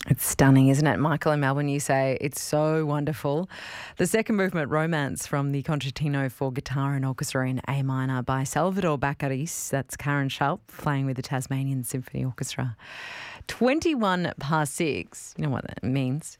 It's stunning, isn't it? Michael in Melbourne, you say it's so wonderful. The second movement, Romance, from the Concertino for Guitar and Orchestra in A minor by Salvador Baccaris. That's Karen Sharp playing with the Tasmanian Symphony Orchestra. 21 past 6. You know what that means?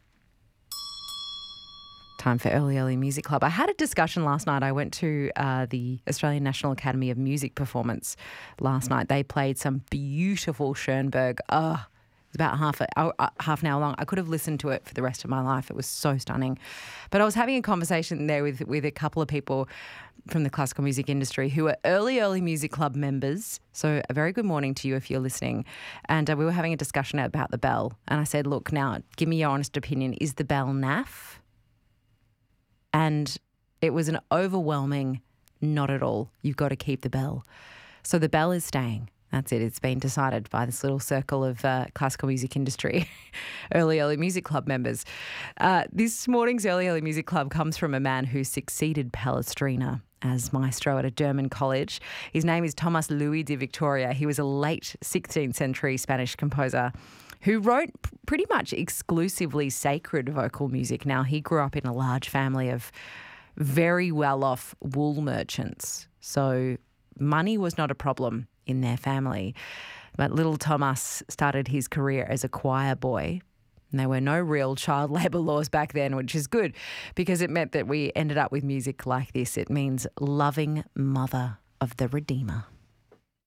Time for Early Music Club. I had a discussion last night. I went to the Australian National Academy of Music performance last night. They played some beautiful Schoenberg. It's about half an hour long. I could have listened to it for the rest of my life. It was so stunning. But I was having a conversation there with a couple of people from the classical music industry who are early music club members. So a very good morning to you if you're listening. And we were having a discussion about the bell. And I said, look, now give me your honest opinion. Is the bell naff? And it was an overwhelming not at all. You've got to keep the bell. So the bell is staying. That's it. It's been decided by this little circle of classical music industry, early music club members. This morning's early music club comes from a man who succeeded Palestrina as maestro at a German college. His name is Thomas Louis de Victoria. He was a late 16th century Spanish composer who wrote pretty much exclusively sacred vocal music. Now, he grew up in a large family of very well-off wool merchants, so money was not a problem in their family. But little Thomas started his career as a choir boy. And there were no real child labour laws back then, which is good because it meant that we ended up with music like this. It means loving mother of the Redeemer.